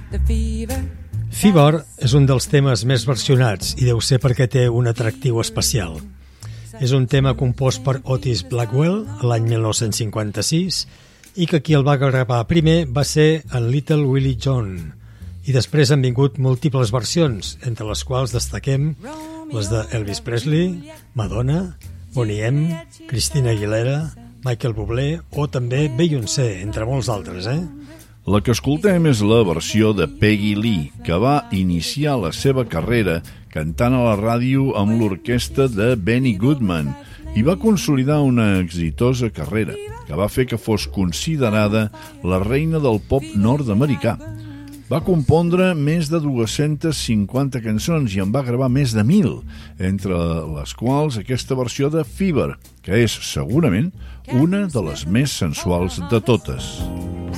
Fever és un dels temes més versionats i deu ser perquè té un atractiu especial. És un tema compost per Otis Blackwell l'any 1956 i que qui el va gravar primer va ser en Little Willie John. I després han vingut múltiples versions, entre les quals destaquem les de Elvis Presley, Madonna, Boney M, Christina Aguilera, Michael Bublé o també Beyoncé, entre molts altres, La que escoltem és la versió de Peggy Lee, que va iniciar la seva carrera cantant a la ràdio amb l'orquestra de Benny Goodman i va consolidar una exitosa carrera que va fer que fos considerada la reina del pop nord-americà. Va compondre més de 250 cançons i en va gravar més de 1.000, entre les quals aquesta versió de Fever, que és segurament una de les més sensuals de totes.